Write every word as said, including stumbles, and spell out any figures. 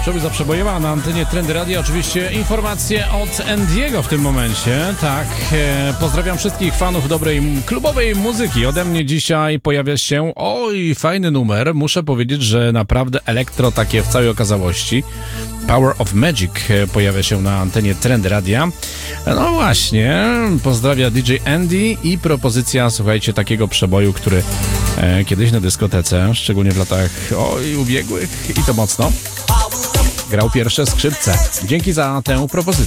Przebyza przebojowa na antenie Trendy Radio. Oczywiście informacje od Andiego w tym momencie. Tak, e, pozdrawiam wszystkich fanów dobrej klubowej muzyki. Ode mnie dzisiaj pojawia się, oj, fajny numer. Muszę powiedzieć, że naprawdę elektro takie w całej okazałości. Power of Magic pojawia się na antenie Trendy Radia. No właśnie, pozdrawia D J Andy i propozycja, słuchajcie, takiego przeboju, który e, kiedyś na dyskotece, szczególnie w latach oj, ubiegłych i to mocno, grał pierwsze skrzypce. Dzięki za tę propozycję.